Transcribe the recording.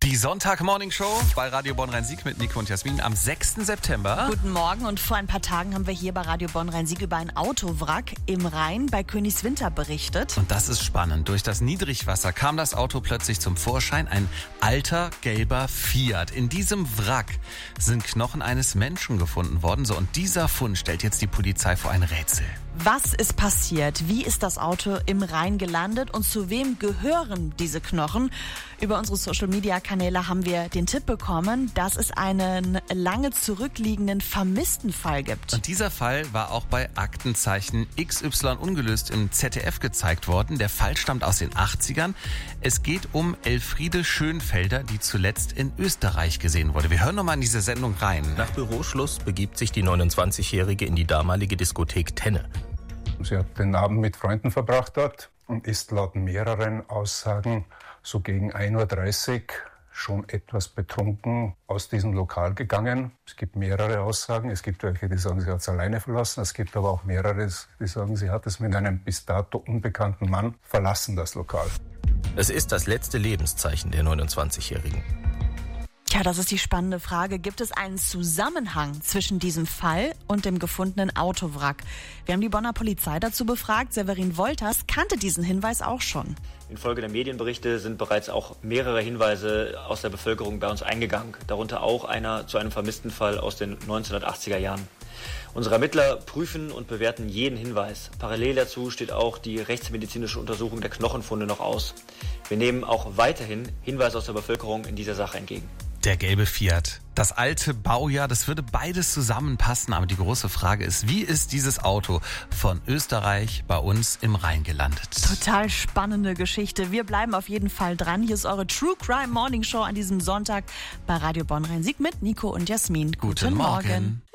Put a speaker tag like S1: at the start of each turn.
S1: Die Sonntag-Morning-Show bei Radio Bonn-Rhein-Sieg mit Nico und Jasmin am 6. September.
S2: Guten Morgen, und vor ein paar Tagen haben wir hier bei Radio Bonn-Rhein-Sieg über ein Autowrack im Rhein bei Königswinter berichtet.
S1: Und das ist spannend. Durch das Niedrigwasser kam das Auto plötzlich zum Vorschein, ein alter gelber Fiat. In diesem Wrack sind Knochen eines Menschen gefunden worden. So, und dieser Fund stellt jetzt die Polizei vor ein Rätsel.
S2: Was ist passiert? Wie ist das Auto im Rhein gelandet und zu wem gehören diese Knochen? Über unsere Social-Media-Kanäle haben wir den Tipp bekommen, dass es einen lange zurückliegenden Vermisstenfall gibt.
S1: Und dieser Fall war auch bei Aktenzeichen XY ungelöst im ZDF gezeigt worden. Der Fall stammt aus den 80ern. Es geht um Elfriede Schönfelder, die zuletzt in Österreich gesehen wurde. Wir hören nochmal in diese Sendung rein.
S3: Nach Büroschluss begibt sich die 29-Jährige in die damalige Diskothek Tenne.
S4: Sie hat den Abend mit Freunden verbracht dort und ist laut mehreren Aussagen so gegen 1:30 Uhr schon etwas betrunken aus diesem Lokal gegangen. Es gibt mehrere Aussagen. Es gibt welche, die sagen, sie hat es alleine verlassen. Es gibt aber auch mehrere, die sagen, sie hat es mit einem bis dato unbekannten Mann verlassen, das Lokal.
S3: Es ist das letzte Lebenszeichen der 29-Jährigen.
S2: Tja, das ist die spannende Frage. Gibt es einen Zusammenhang zwischen diesem Fall und dem gefundenen Autowrack? Wir haben die Bonner Polizei dazu befragt. Severin Wolters kannte diesen Hinweis auch schon.
S5: Infolge der Medienberichte sind bereits auch mehrere Hinweise aus der Bevölkerung bei uns eingegangen. Darunter auch einer zu einem vermissten Fall aus den 1980er Jahren. Unsere Ermittler prüfen und bewerten jeden Hinweis. Parallel dazu steht auch die rechtsmedizinische Untersuchung der Knochenfunde noch aus. Wir nehmen auch weiterhin Hinweise aus der Bevölkerung in dieser Sache entgegen.
S1: Der gelbe Fiat, das alte Baujahr, das würde beides zusammenpassen. Aber die große Frage ist, wie ist dieses Auto von Österreich bei uns im Rhein gelandet?
S2: Total spannende Geschichte. Wir bleiben auf jeden Fall dran. Hier ist eure True Crime Morning Show an diesem Sonntag bei Radio Bonn-Rhein-Sieg mit Nico und Jasmin.
S1: Guten Morgen.